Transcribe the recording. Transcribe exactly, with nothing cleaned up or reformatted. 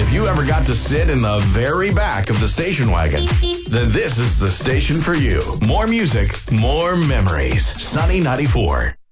If you ever got to sit in the very back of the station wagon, then this is the station for you. More music, more memories. Sunny ninety-four.